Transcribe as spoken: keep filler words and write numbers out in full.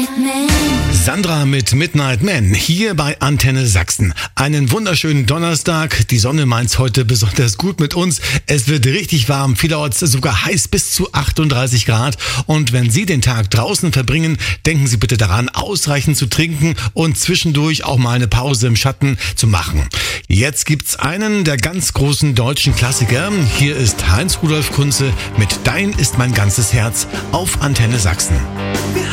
Sandra mit Midnight Man hier bei Antenne Sachsen. Einen wunderschönen Donnerstag. Die Sonne meint's heute besonders gut mit uns. Es wird richtig warm, vielerorts sogar heiß bis zu achtunddreißig Grad. Und wenn Sie den Tag draußen verbringen, denken Sie bitte daran, ausreichend zu trinken und zwischendurch auch mal eine Pause im Schatten zu machen. Jetzt gibt's einen der ganz großen deutschen Klassiker. Hier ist Heinz Rudolf Kunze mit Dein ist mein ganzes Herz auf Antenne Sachsen.